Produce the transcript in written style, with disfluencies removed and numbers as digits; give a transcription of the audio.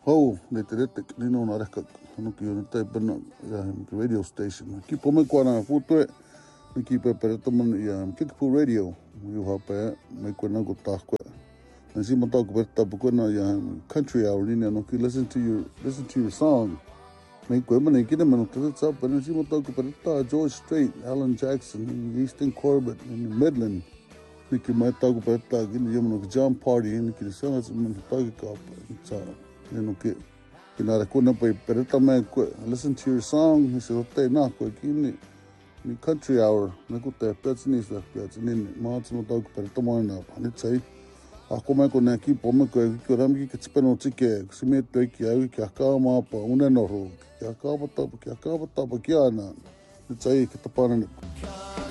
Hau, le te rete, nino na reka, hanuki o na tai pena, radio station. Ki pome kuana putue, ni ki pe pereta man Kickapoo Radio, you hape, me kuana ko takwe. And si mata ko pereta pukuna country hour ni no ki listen to your song. Me ko man ki man to sa pa si mata ko pereta George Strait, Alan Jackson, Easton Corbett in Midland. Ni ki mata ko pereta ki ni mo John Party ni ki sa man ta ka sa. Kinara kuna pa pereta me listen to your song ni se hote na ko kini ni country hour na ko te petni sa petni maats mo tag pereta mo na ni tsai ako me ko na ki pome ko ram ki tspeno tike sime to ki ai ki aka ma pa una no ro ki aka pa ta ki ana ni tsai ki ta pa na